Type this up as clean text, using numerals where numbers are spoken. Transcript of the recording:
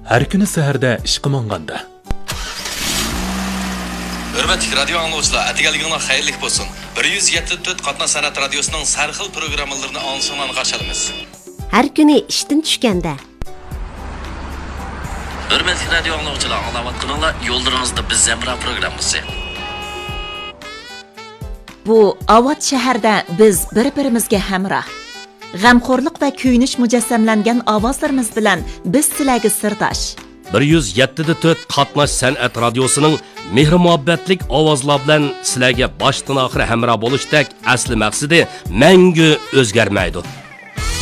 Har kuni saharda ishqa monganda. Hürmetli radyo anlayışlar, atigaliginglar xayrli bo'lsin. 174 Qatna san'at radiosuning sarxil programmalarini ansondan qarshilamiz. Har kuni ishdan tushganda. Hürmetli radyo anlayışlar, anglayotganinglar yo'llaringizda biz Zemra programmasi. Bu Avot shaharda biz bir-birimizga hamroh. G'amxo'rlik va kuyinish mujassamlangan ovozlarimiz bilan biz sizlarga sirdosh. 107.4 Qatnash san'at radiosining mehr-muhabbatlik ovozlar bilan sizlarga boshdan oxir hamroh bo'lishdek asli maqsadi mangu o'zgarmaydi.